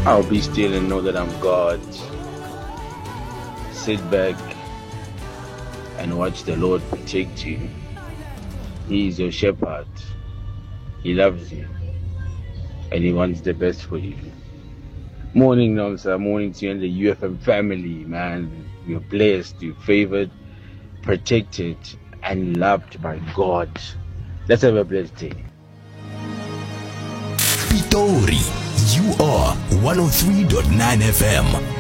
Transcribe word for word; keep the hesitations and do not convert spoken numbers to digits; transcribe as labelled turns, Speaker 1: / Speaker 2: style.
Speaker 1: I'll be still and know that I'm God. Sit back and watch the Lord protect you. He is your shepherd. He loves you. And he wants the best for you. Morning, Nomsa. Morning to you and the U F M family, man. You're blessed, you're favored, protected, and loved by God. Let's have a blessed day.
Speaker 2: Pitori, you are one oh three point nine F M.